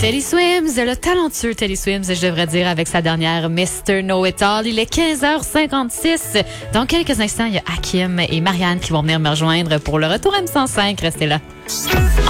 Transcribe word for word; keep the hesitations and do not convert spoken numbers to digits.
Teddy Swims, le talentueux Teddy Swims, je devrais dire, avec sa dernière mister Know-It-All. Il est quinze heures cinquante-six. Dans quelques instants, il y a Hakim et Marianne qui vont venir me rejoindre pour le retour M cent cinq. Restez là.